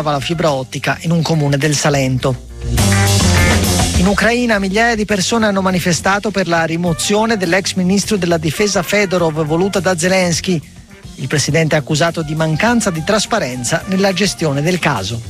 la fibra ottica in un comune del Salento. In Ucraina migliaia di persone hanno manifestato per la rimozione dell'ex ministro della difesa Fedorov voluta da Zelensky. Il presidente è accusato di mancanza di trasparenza nella gestione del caso.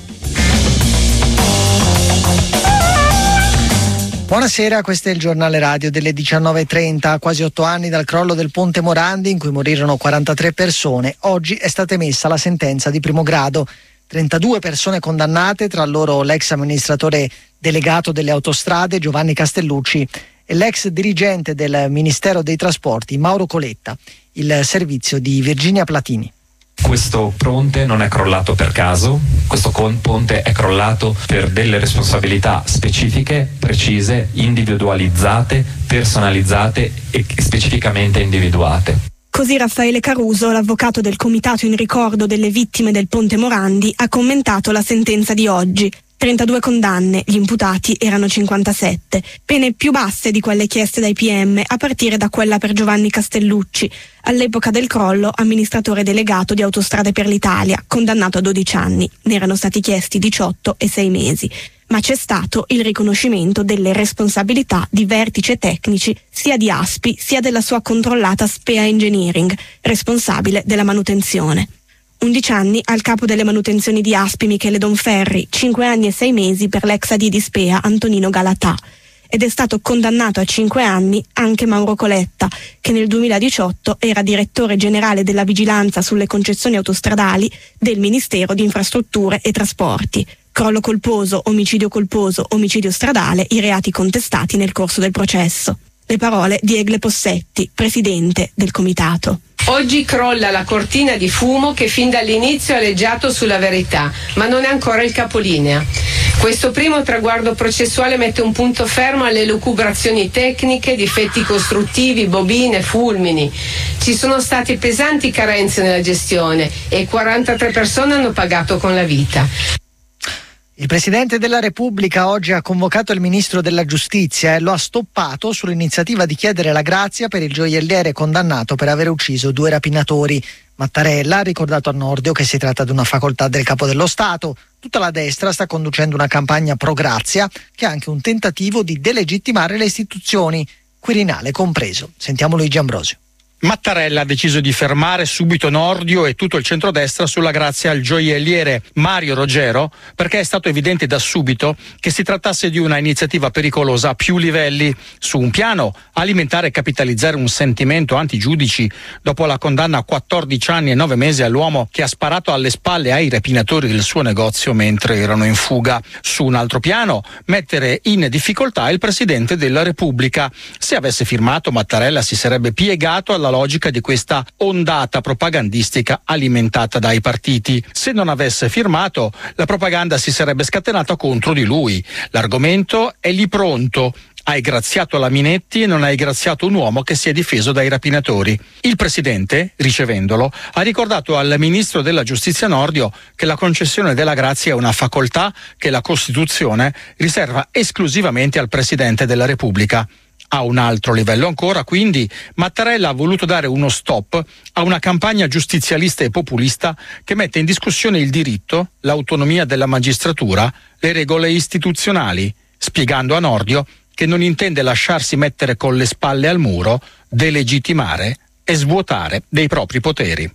Buonasera, questo è il giornale radio delle 19:30. A quasi 8 anni dal crollo del ponte Morandi, in cui morirono 43 persone, oggi è stata emessa la sentenza di primo grado. 32 persone condannate, tra loro l'ex amministratore delegato delle autostrade Giovanni Castellucci e l'ex dirigente del Ministero dei Trasporti Mauro Coletta, il servizio di Virginia Platini. Questo ponte non è crollato per caso, questo ponte è crollato per delle responsabilità specifiche, precise, individualizzate, personalizzate e specificamente individuate. Così Raffaele Caruso, l'avvocato del comitato in ricordo delle vittime del ponte Morandi, ha commentato la sentenza di oggi. 32 condanne, gli imputati erano 57, pene più basse di quelle chieste dai PM, a partire da quella per Giovanni Castellucci, all'epoca del crollo amministratore delegato di Autostrade per l'Italia, condannato a 12 anni. Ne erano stati chiesti 18 e 6 mesi. Ma c'è stato il riconoscimento delle responsabilità di vertici e tecnici sia di ASPI sia della sua controllata Spea Engineering, responsabile della manutenzione. 11 anni al capo delle manutenzioni di ASPI Michele Donferri, 5 anni e 6 mesi per l'ex AD di Spea Antonino Galatà. Ed è stato condannato a 5 anni anche Mauro Coletta, che nel 2018 era direttore generale della vigilanza sulle concessioni autostradali del Ministero di Infrastrutture e Trasporti. Crollo colposo, omicidio stradale, i reati contestati nel corso del processo. Le parole di Egle Possetti, presidente del comitato. Oggi crolla la cortina di fumo che fin dall'inizio ha aleggiato sulla verità, ma non è ancora il capolinea. Questo primo traguardo processuale mette un punto fermo alle lucubrazioni tecniche, difetti costruttivi, bobine, fulmini. Ci sono state pesanti carenze nella gestione e 43 persone hanno pagato con la vita. Il Presidente della Repubblica oggi ha convocato il Ministro della Giustizia e lo ha stoppato sull'iniziativa di chiedere la grazia per il gioielliere condannato per aver ucciso 2 rapinatori. Mattarella ha ricordato a Nordio che si tratta di una facoltà del Capo dello Stato. Tutta la destra sta conducendo una campagna pro grazia che è anche un tentativo di delegittimare le istituzioni, Quirinale compreso. Sentiamo Luigi Ambrosio. Mattarella ha deciso di fermare subito Nordio e tutto il centrodestra sulla grazia al gioielliere Mario Rogero, perché è stato evidente da subito che si trattasse di una iniziativa pericolosa a più livelli. Su un piano, alimentare e capitalizzare un sentimento antigiudici dopo la condanna a 14 anni e 9 mesi all'uomo che ha sparato alle spalle ai rapinatori del suo negozio mentre erano in fuga. Su un altro piano, mettere in difficoltà il Presidente della Repubblica. Se avesse firmato, Mattarella si sarebbe piegato alla logica di questa ondata propagandistica alimentata dai partiti. Se non avesse firmato, la propaganda si sarebbe scatenata contro di lui. L'argomento è lì pronto. Hai graziato la Minetti e non hai graziato un uomo che si è difeso dai rapinatori. Il Presidente, ricevendolo, ha ricordato al Ministro della Giustizia Nordio che la concessione della grazia è una facoltà che la Costituzione riserva esclusivamente al Presidente della Repubblica. A un altro livello ancora, quindi, Mattarella ha voluto dare uno stop a una campagna giustizialista e populista che mette in discussione il diritto, l'autonomia della magistratura, le regole istituzionali, spiegando a Nordio che non intende lasciarsi mettere con le spalle al muro, delegittimare e svuotare dei propri poteri.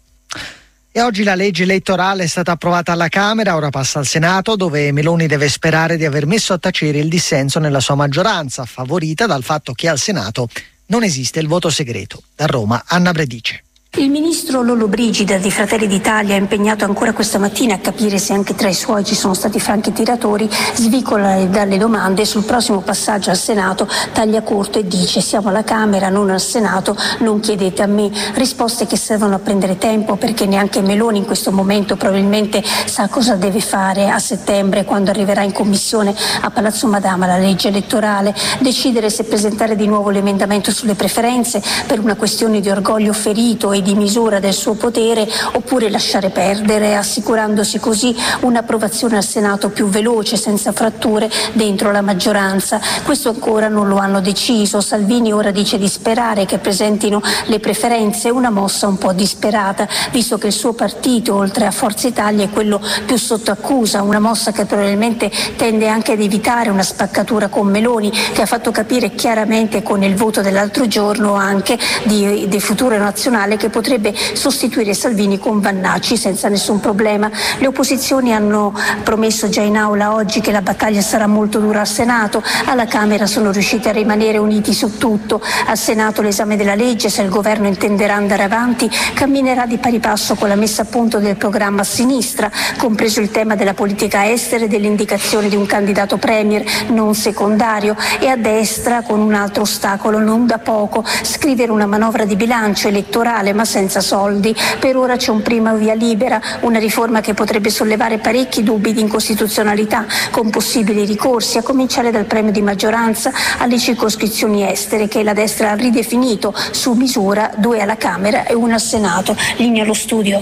E oggi la legge elettorale è stata approvata alla Camera, ora passa al Senato, dove Meloni deve sperare di aver messo a tacere il dissenso nella sua maggioranza, favorita dal fatto che al Senato non esiste il voto segreto. Da Roma, Anna Bredice. Il ministro Lollobrigida di Fratelli d'Italia è impegnato ancora questa mattina a capire se anche tra i suoi ci sono stati franchi tiratori, svicola dalle domande sul prossimo passaggio al Senato, taglia corto e dice: siamo alla Camera, non al Senato, non chiedete a me. Risposte che servono a prendere tempo, perché neanche Meloni in questo momento probabilmente sa cosa deve fare a settembre, quando arriverà in commissione a Palazzo Madama la legge elettorale, decidere se presentare di nuovo l'emendamento sulle preferenze per una questione di orgoglio ferito e di misura del suo potere, oppure lasciare perdere, assicurandosi così un'approvazione al Senato più veloce, senza fratture dentro la maggioranza. Questo ancora non lo hanno deciso. Salvini ora dice di sperare che presentino le preferenze, una mossa un po' disperata, visto che il suo partito, oltre a Forza Italia, è quello più sotto accusa, una mossa che probabilmente tende anche ad evitare una spaccatura con Meloni, che ha fatto capire chiaramente con il voto dell'altro giorno anche di Futuro Nazionale che potrebbe sostituire Salvini con Vannacci senza nessun problema. Le opposizioni hanno promesso già in aula oggi che la battaglia sarà molto dura al Senato, alla Camera sono riusciti a rimanere uniti su tutto. Al Senato l'esame della legge, se il governo intenderà andare avanti, camminerà di pari passo con la messa a punto del programma a sinistra, compreso il tema della politica estera e dell'indicazione di un candidato premier non secondario, e a destra con un altro ostacolo non da poco: scrivere una manovra di bilancio elettorale ma senza soldi. Per ora c'è un prima via libera, una riforma che potrebbe sollevare parecchi dubbi di incostituzionalità, con possibili ricorsi, a cominciare dal premio di maggioranza alle circoscrizioni estere, che la destra ha ridefinito su misura, 2 alla Camera e 1 al Senato. Linea allo studio.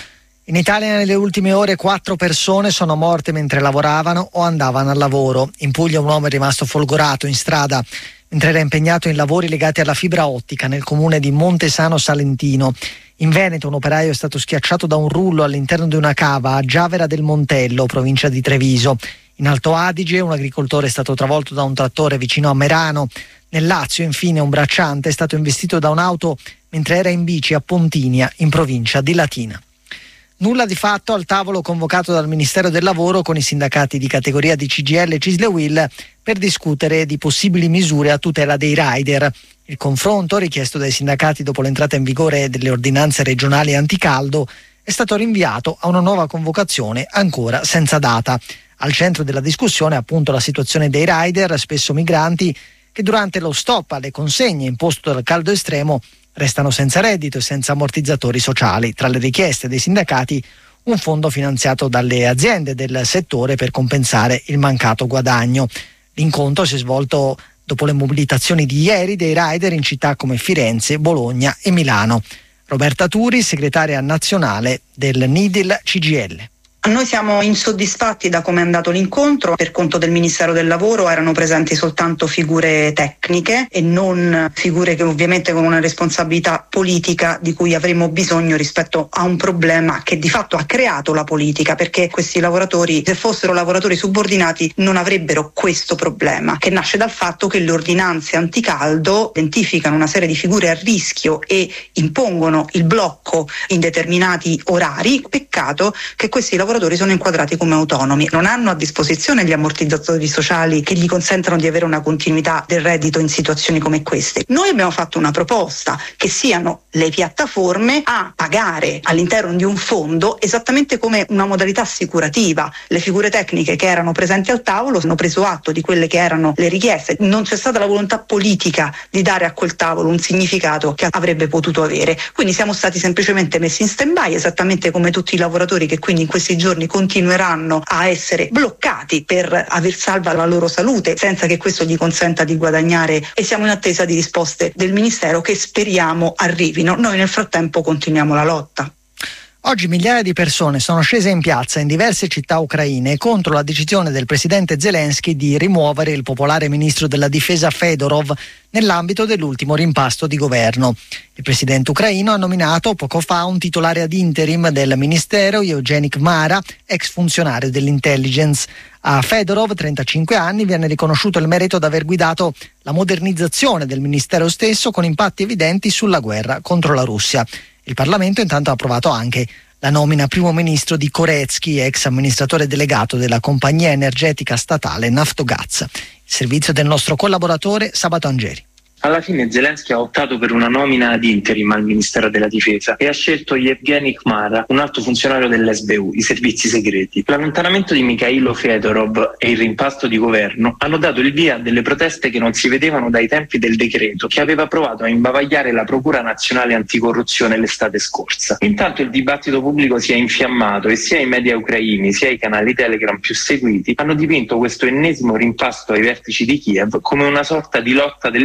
In Italia nelle ultime ore 4 persone sono morte mentre lavoravano o andavano al lavoro. In Puglia un uomo è rimasto folgorato in strada mentre era impegnato in lavori legati alla fibra ottica nel comune di Montesano Salentino. In Veneto un operaio è stato schiacciato da un rullo all'interno di una cava a Giavera del Montello, provincia di Treviso. In Alto Adige un agricoltore è stato travolto da un trattore vicino a Merano. Nel Lazio infine un bracciante è stato investito da un'auto mentre era in bici a Pontinia, in provincia di Latina. Nulla di fatto al tavolo convocato dal Ministero del Lavoro con i sindacati di categoria di CGIL e CISL e UIL per discutere di possibili misure a tutela dei rider. Il confronto, richiesto dai sindacati dopo l'entrata in vigore delle ordinanze regionali anticaldo, è stato rinviato a una nuova convocazione ancora senza data. Al centro della discussione appunto la situazione dei rider, spesso migranti, che durante lo stop alle consegne imposto dal caldo estremo restano senza reddito e senza ammortizzatori sociali. Tra le richieste dei sindacati un fondo finanziato dalle aziende del settore per compensare il mancato guadagno. L'incontro si è svolto dopo le mobilitazioni di ieri dei rider in città come Firenze, Bologna e Milano. Roberta Turi, segretaria nazionale del NIDIL CGIL. Noi siamo insoddisfatti da come è andato l'incontro. Per conto del Ministero del Lavoro erano presenti soltanto figure tecniche e non figure che ovviamente con una responsabilità politica di cui avremmo bisogno rispetto a un problema che di fatto ha creato la politica, perché questi lavoratori, se fossero lavoratori subordinati, non avrebbero questo problema, che nasce dal fatto che le ordinanze anticaldo identificano una serie di figure a rischio e impongono il blocco in determinati orari. Peccato che questi lavoratori sono inquadrati come autonomi, non hanno a disposizione gli ammortizzatori sociali che gli consentano di avere una continuità del reddito in situazioni come queste. Noi abbiamo fatto una proposta che siano le piattaforme a pagare all'interno di un fondo esattamente come una modalità assicurativa. Le figure tecniche che erano presenti al tavolo hanno preso atto di quelle che erano le richieste, non c'è stata la volontà politica di dare a quel tavolo un significato che avrebbe potuto avere, quindi siamo stati semplicemente messi in stand-by, esattamente come tutti i lavoratori che quindi in questi giorni continueranno a essere bloccati per aver salva la loro salute senza che questo gli consenta di guadagnare, e siamo in attesa di risposte del Ministero che speriamo arrivino. Noi nel frattempo continuiamo la lotta. Oggi migliaia di persone sono scese in piazza in diverse città ucraine contro la decisione del presidente Zelensky di rimuovere il popolare ministro della difesa Fedorov nell'ambito dell'ultimo rimpasto di governo. Il presidente ucraino ha nominato poco fa un titolare ad interim del ministero, Evgeny Kmara, ex funzionario dell'intelligence. A Fedorov, 35 anni, viene riconosciuto il merito di aver guidato la modernizzazione del ministero stesso con impatti evidenti sulla guerra contro la Russia. Il Parlamento intanto ha approvato anche la nomina primo ministro di Koretsky, ex amministratore delegato della compagnia energetica statale Naftogaz. Il servizio del nostro collaboratore Sabato Angeri. Alla fine Zelensky ha optato per una nomina ad interim al Ministero della Difesa e ha scelto Evgeny Kmara, un alto funzionario dell'SBU, i servizi segreti. L'allontanamento di Mikhailo Fedorov e il rimpasto di governo hanno dato il via a delle proteste che non si vedevano dai tempi del decreto che aveva provato a imbavagliare la Procura Nazionale Anticorruzione l'estate scorsa. Intanto il dibattito pubblico si è infiammato e sia i media ucraini sia i canali Telegram più seguiti hanno dipinto questo ennesimo rimpasto ai vertici di Kiev come una sorta di lotta del vecchio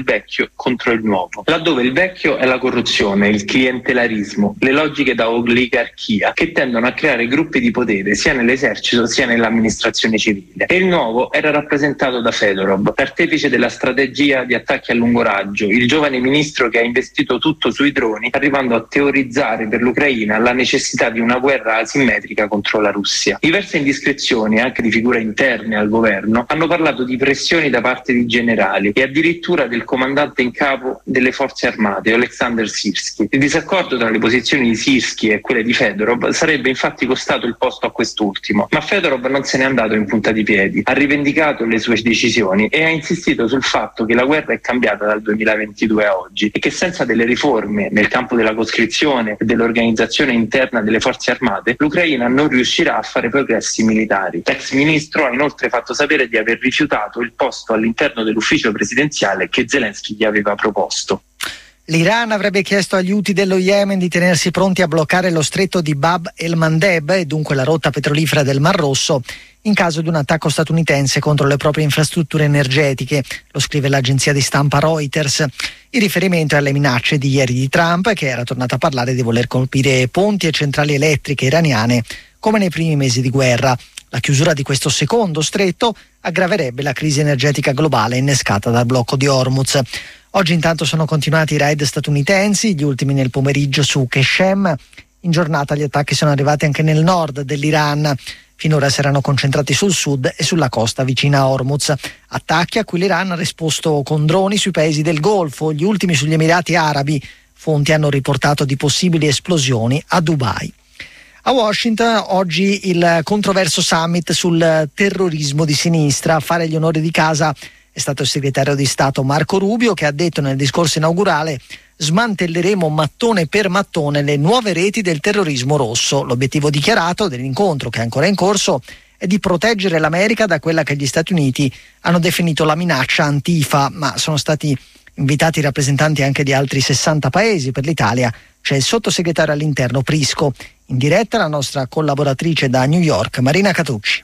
vecchio contro il nuovo, laddove il vecchio è la corruzione, il clientelarismo, le logiche da oligarchia che tendono a creare gruppi di potere sia nell'esercito sia nell'amministrazione civile. E il nuovo era rappresentato da Fedorov, l'artefice della strategia di attacchi a lungo raggio, il giovane ministro che ha investito tutto sui droni, arrivando a teorizzare per l'Ucraina la necessità di una guerra asimmetrica contro la Russia. Diverse indiscrezioni, anche di figure interne al governo, hanno parlato di pressioni da parte di generali e addirittura del comandante in capo delle forze armate, Oleksandr Sirski. Il disaccordo tra le posizioni di Sirski e quelle di Fedorov sarebbe infatti costato il posto a quest'ultimo, ma Fedorov non se n'è andato in punta di piedi, ha rivendicato le sue decisioni e ha insistito sul fatto che la guerra è cambiata dal 2022 a oggi e che senza delle riforme nel campo della coscrizione e dell'organizzazione interna delle forze armate l'Ucraina non riuscirà a fare progressi militari. L'ex ministro ha inoltre fatto sapere di aver rifiutato il posto all'interno dell'ufficio presidenziale che Zelensky gli aveva proposto. L'Iran avrebbe chiesto agli Houthi dello Yemen di tenersi pronti a bloccare lo stretto di Bab el-Mandeb e dunque la rotta petrolifera del Mar Rosso in caso di un attacco statunitense contro le proprie infrastrutture energetiche, lo scrive l'agenzia di stampa Reuters. Il riferimento è alle minacce di ieri di Trump, che era tornato a parlare di voler colpire ponti e centrali elettriche iraniane come nei primi mesi di guerra. La chiusura di questo secondo stretto aggraverebbe la crisi energetica globale innescata dal blocco di Hormuz. Oggi intanto sono continuati i raid statunitensi, gli ultimi nel pomeriggio su Qeshem. In giornata gli attacchi sono arrivati anche nel nord dell'Iran. Finora si erano concentrati sul sud e sulla costa vicina a Hormuz. Attacchi a cui l'Iran ha risposto con droni sui paesi del Golfo, gli ultimi sugli Emirati Arabi. Fonti hanno riportato di possibili esplosioni a Dubai. A Washington oggi il controverso summit sul terrorismo di sinistra. A fare gli onori di casa è stato il segretario di Stato Marco Rubio, che ha detto nel discorso inaugurale: smantelleremo mattone per mattone le nuove reti del terrorismo rosso. L'obiettivo dichiarato dell'incontro, che è ancora in corso, è di proteggere l'America da quella che gli Stati Uniti hanno definito la minaccia Antifa, ma sono stati invitati rappresentanti anche di altri 60 paesi. Per l'Italia c'è il sottosegretario all'interno Prisco. In diretta la nostra collaboratrice da New York, Marina Catucci.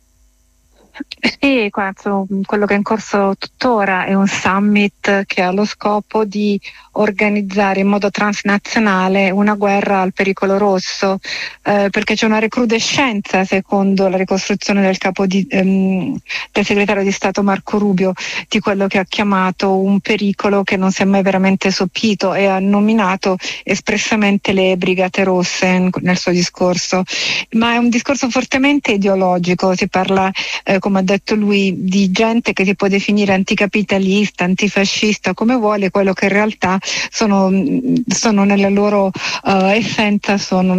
Sì, quello che è in corso tuttora è un summit che ha lo scopo di organizzare in modo transnazionale una guerra al pericolo rosso, perché c'è una recrudescenza, secondo la ricostruzione del del segretario di Stato Marco Rubio, di quello che ha chiamato un pericolo che non si è mai veramente sopito, e ha nominato espressamente le brigate rosse nel suo discorso. Ma è un discorso fortemente ideologico, si parla, come ha detto lui, di gente che si può definire anticapitalista, antifascista, come vuole. Quello che in realtà sono nella loro essenza sono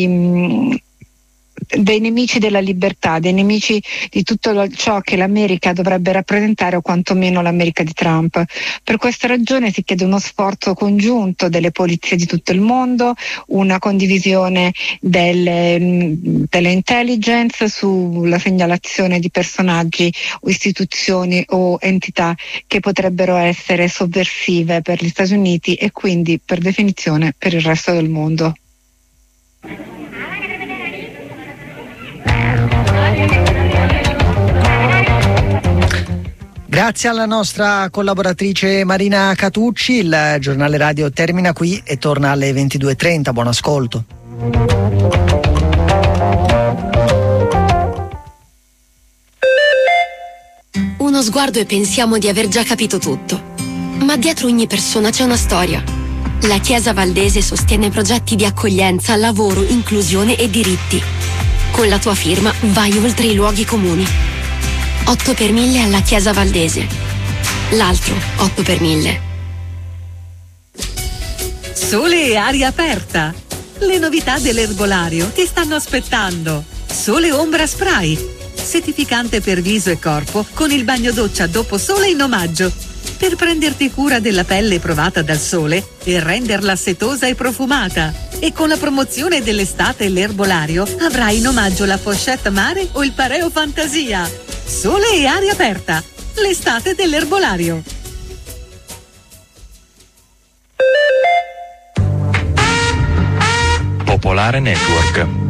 dei nemici della libertà, dei nemici di tutto ciò che l'America dovrebbe rappresentare, o quantomeno l'America di Trump. Per questa ragione si chiede uno sforzo congiunto delle polizie di tutto il mondo, una condivisione delle intelligence sulla segnalazione di personaggi o istituzioni o entità che potrebbero essere sovversive per gli Stati Uniti e quindi per definizione per il resto del mondo. Grazie alla nostra collaboratrice Marina Catucci. Il giornale radio termina qui e torna alle 22:30. Buon ascolto. Uno sguardo e pensiamo di aver già capito tutto. Ma dietro ogni persona c'è una storia. La Chiesa Valdese sostiene progetti di accoglienza, lavoro, inclusione e diritti. Con la tua firma vai oltre i luoghi comuni. 8 per 1000 alla Chiesa Valdese. L'altro 8 per 1000. Sole e aria aperta. Le novità dell'erbolario ti stanno aspettando. Sole Ombra Spray. Settificante per viso e corpo con il bagno doccia dopo sole in omaggio. Per prenderti cura della pelle provata dal sole e renderla setosa e profumata. E con la promozione dell'estate l'erbolario avrai in omaggio la pochette mare o il pareo fantasia. Sole e aria aperta. L'estate dell'erbolario. Popolare Network.